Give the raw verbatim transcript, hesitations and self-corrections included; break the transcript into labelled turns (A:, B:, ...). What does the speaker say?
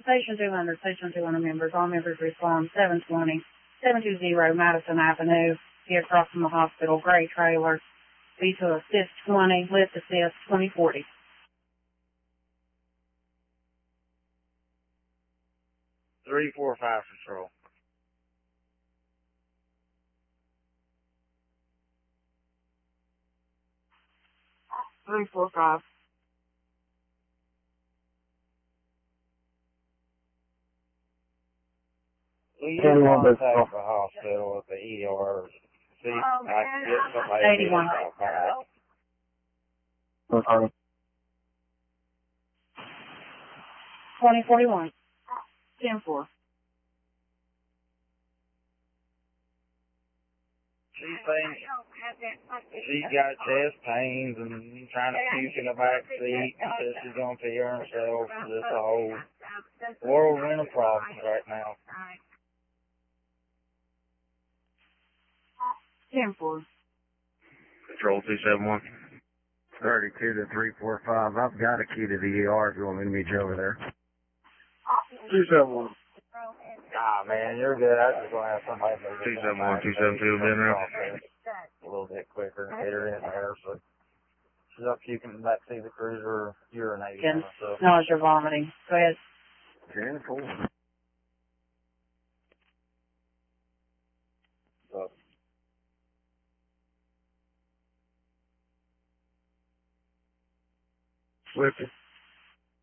A: Station two hundred, Station two hundred members. All members respond seven twenty, seven two zero Madison Avenue. Get across from the hospital, gray trailer. B to assist twenty, lift assist twenty forty.
B: three four five Patrol.
A: three four five.
B: Will you contact the hospital at the E R? See,
A: Um,
B: I can get somebody
A: eighty-one.
B: to
A: twenty forty-one. ten four.
B: She's saying she's got chest pains and trying to puke in the back seat. Says she's going to pee her herself. Just a whole whirlwind of problems right now.
A: ten four.
B: Patrol two seven one.
C: thirty-two to three four five. I've got a key to the E R if you want me to meet you over there.
B: two seven one. Ah, man, you're good. I just want to have somebody. two seven one, two seven two, been there. A little bit quicker. Get her in there, but she's up puking in the back seat of the cruiser, urinating.
A: Again,
B: So.
A: nausea, vomiting. Go ahead.
C: ten four.
B: So.
C: Swifty.